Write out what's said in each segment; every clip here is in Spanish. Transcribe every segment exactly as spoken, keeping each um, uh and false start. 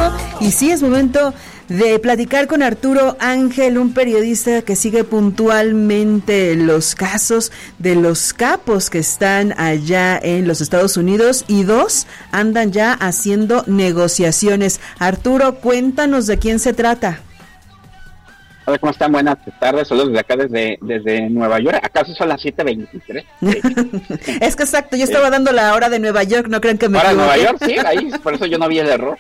Y sí, es momento de platicar con Arturo Ángel, un periodista que sigue puntualmente los casos de los capos que están allá en los Estados Unidos y dos andan ya haciendo negociaciones. Arturo, cuéntanos de quién se trata. Hola, ¿cómo están? Buenas tardes, saludos desde acá, desde, desde Nueva York. ¿Acaso son las siete veintitrés? Es que exacto, yo estaba dando la hora de Nueva York, no crean que me Para equivoqué. Nueva York, sí, ahí, por eso yo no vi el error.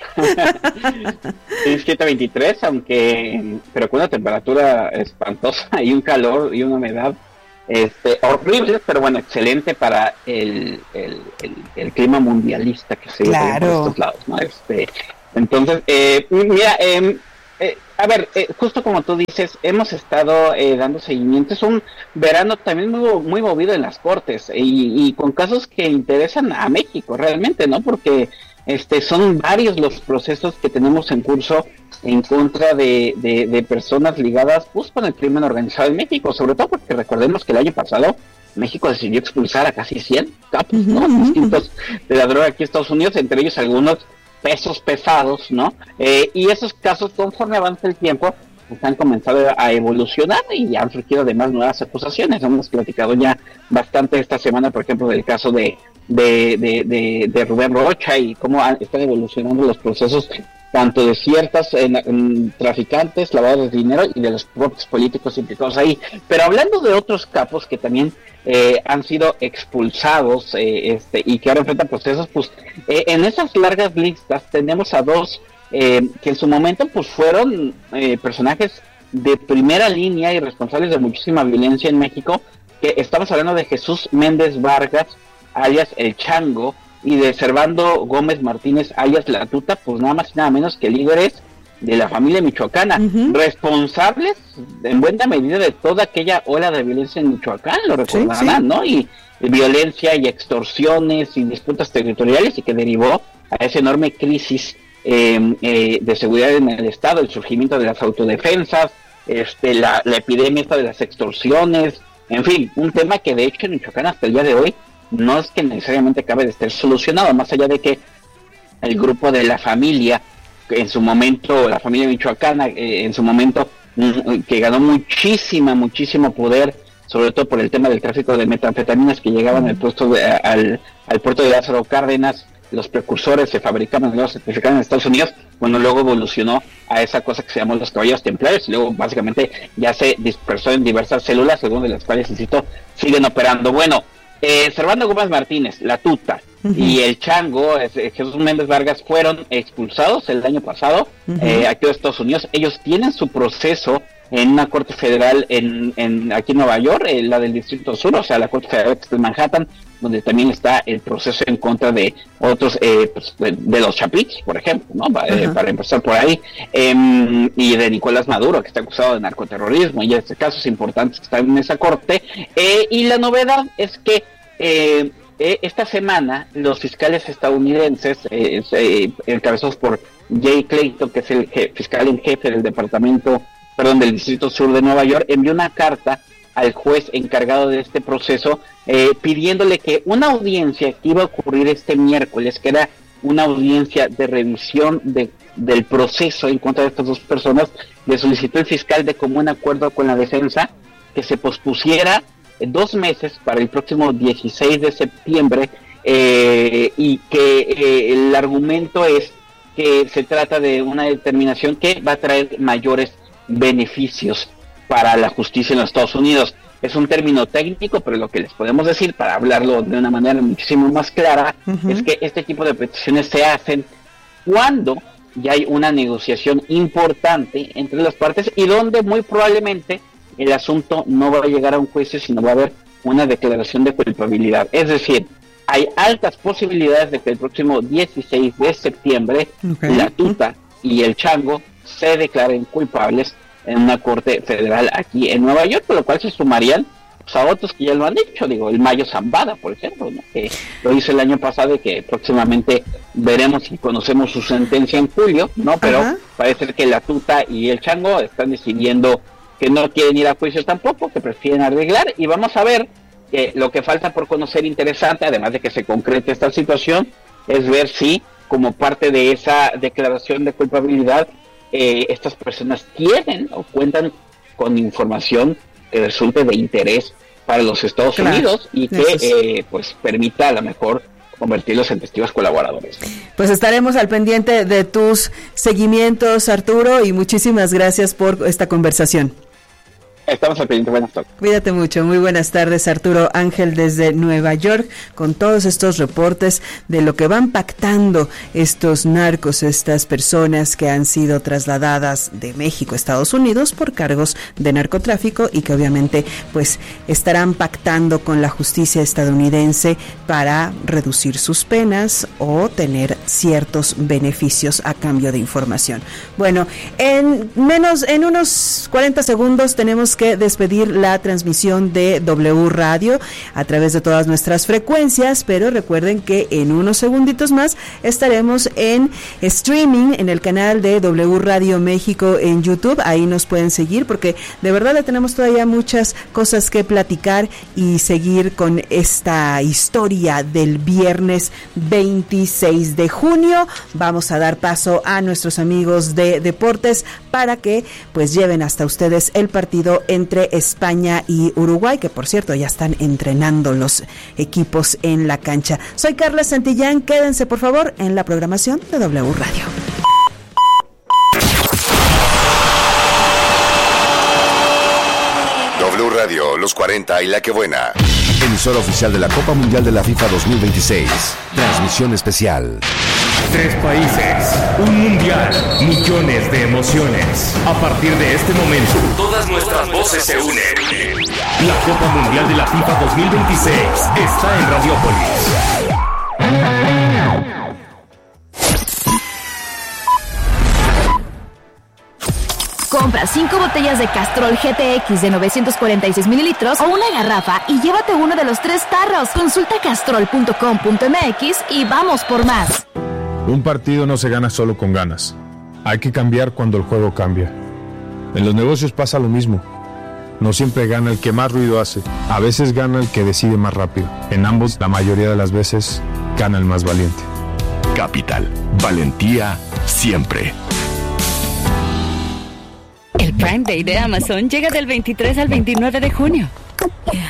Sí, siete veintitrés, aunque, pero con una temperatura espantosa y un calor y una humedad este, horrible, pero bueno, excelente para el, el, el, el clima mundialista que se claro. vive por estos lados, ¿no? Este, entonces, eh, mira, eh, Eh, a ver, eh, justo como tú dices, hemos estado eh, dando seguimiento. Es un verano también muy, muy movido en las cortes y, y con casos que interesan a México realmente, ¿no? Porque este son varios los procesos que tenemos en curso en contra de, de, de personas ligadas pues con el crimen organizado en México, sobre todo porque recordemos que el año pasado México decidió expulsar a casi cien capos, ¿no? Uh-huh, distintos de la droga aquí en Estados Unidos, entre ellos algunos pesos pesados, ¿no? Eh, y esos casos, conforme avanza el tiempo, pues han comenzado a evolucionar y han surgido además nuevas acusaciones. Hemos platicado ya bastante esta semana, por ejemplo, del caso de de, de, de, de Rubén Rocha y cómo han, están evolucionando los procesos tanto de ciertas en, en traficantes, lavadores de dinero y de los propios políticos implicados ahí. Pero hablando de otros capos que también eh, han sido expulsados eh, este y que ahora enfrentan procesos, pues eh, en esas largas listas tenemos a dos eh, que en su momento pues fueron eh, personajes de primera línea y responsables de muchísima violencia en México, que estamos hablando de Jesús Méndez Vargas, alias El Chango, y de Servando Gómez Martínez, alias La Tuta, pues nada más y nada menos que líderes de la familia michoacana, uh-huh. responsables en buena medida de toda aquella ola de violencia en Michoacán, lo recordarán, sí, sí. ¿no? Y, y violencia y extorsiones y disputas territoriales y que derivó a esa enorme crisis eh, eh, de seguridad en el Estado, el surgimiento de las autodefensas, este, la, la epidemia esta de las extorsiones, en fin, un tema que de hecho en Michoacán hasta el día de hoy no es que necesariamente acabe de estar solucionado, más allá de que el grupo de la familia, en su momento, la familia michoacana, eh, en su momento, mm, que ganó muchísima, muchísimo poder, sobre todo por el tema del tráfico de metanfetaminas que llegaban al puesto de, al, al puerto de Lázaro Cárdenas, los precursores se fabricaban, luego se certificaban en Estados Unidos, bueno, luego evolucionó a esa cosa que se llamó los caballeros templarios, y luego básicamente ya se dispersó en diversas células, algunas de las cuales, insisto, siguen operando. Bueno, Eh, Servando Gómez Martínez, La Tuta, uh-huh. y El Chango, eh, Jesús Méndez Vargas, fueron expulsados el año pasado uh-huh. eh, aquí de Estados Unidos. Ellos tienen su proceso en una corte federal en, en aquí en Nueva York, eh, la del Distrito Sur, o sea, la corte federal que está en Manhattan, donde también está el proceso en contra de otros, eh, pues, de, de los Chapitos, por ejemplo, ¿no? Uh-huh. Eh, para empezar por ahí, eh, y de Nicolás Maduro, que está acusado de narcoterrorismo, y este casos importantes que están en esa corte, eh, y la novedad es que eh, eh, esta semana los fiscales estadounidenses, eh, eh, encabezados por Jay Clayton, que es el je- fiscal en jefe del departamento, perdón, del Distrito Sur de Nueva York, envió una carta al juez encargado de este proceso, eh, pidiéndole que una audiencia que iba a ocurrir este miércoles, que era una audiencia de revisión de, del proceso en contra de estas dos personas, le solicitó el fiscal de común acuerdo con la defensa que se pospusiera dos meses para el próximo dieciséis de septiembre, eh, y que eh, el argumento es que se trata de una determinación que va a traer mayores beneficios para la justicia en los Estados Unidos. Es un término técnico, pero lo que les podemos decir, para hablarlo de una manera muchísimo más clara, uh-huh. es que este tipo de peticiones se hacen cuando ya hay una negociación importante entre las partes y donde muy probablemente el asunto no va a llegar a un juicio, sino va a haber una declaración de culpabilidad. Es decir, hay altas posibilidades de que el próximo dieciséis de septiembre okay. La Tuta y El Chango se declaren culpables en una corte federal aquí en Nueva York, por lo cual se sumarían pues, a otros que ya lo han hecho, digo, el Mayo Zambada, por ejemplo, ¿no? Que lo hizo el año pasado y que próximamente veremos y conocemos su sentencia en julio, ¿no? Pero uh-huh. parece que La Tuta y El Chango están decidiendo que no quieren ir a juicio tampoco, que prefieren arreglar, y vamos a ver que lo que falta por conocer interesante, además de que se concrete esta situación, es ver si como parte de esa declaración de culpabilidad, eh, estas personas tienen o cuentan con información que resulte de interés para los Estados claro, Unidos y que es. eh, pues permita a lo mejor convertirlos en testigos colaboradores. Pues estaremos al pendiente de tus seguimientos, Arturo, y muchísimas gracias por esta conversación. Estamos al pendiente, buenas tardes. Cuídate mucho, muy buenas tardes, Arturo Ángel desde Nueva York, con todos estos reportes de lo que van pactando estos narcos, estas personas que han sido trasladadas de México a Estados Unidos por cargos de narcotráfico y que obviamente pues estarán pactando con la justicia estadounidense para reducir sus penas o tener ciertos beneficios a cambio de información. Bueno, en menos, en unos cuarenta segundos tenemos que despedir la transmisión de W Radio a través de todas nuestras frecuencias, pero recuerden que en unos segunditos más estaremos en streaming en el canal de W Radio México en YouTube. Ahí nos pueden seguir porque de verdad le tenemos todavía muchas cosas que platicar y seguir con esta historia del viernes veintiséis de junio. Vamos a dar paso a nuestros amigos de deportes para que pues lleven hasta ustedes el partido entre España y Uruguay, que por cierto ya están entrenando los equipos en la cancha. Soy Carla Santillán, quédense por favor en la programación de W Radio. W Radio, los cuarenta y La Que Buena. Emisora oficial de la Copa Mundial de la FIFA dos mil veintiséis. Transmisión especial. Tres países, un mundial, millones de emociones. A partir de este momento, todas nuestras voces se unen. La Copa Mundial de la FIFA dos mil veintiséis está en Radiópolis. Compra cinco botellas de Castrol G T X de novecientos cuarenta y seis mililitros o una garrafa y llévate uno de los tres tarros. Consulta castrol punto com punto m x y vamos por más. Un partido no se gana solo con ganas. Hay que cambiar cuando el juego cambia. En los negocios pasa lo mismo. No siempre gana el que más ruido hace. A veces gana el que decide más rápido. En ambos, la mayoría de las veces, gana el más valiente. Capital. Valentía siempre. El Prime Day de Amazon llega del veintitrés al veintinueve de junio.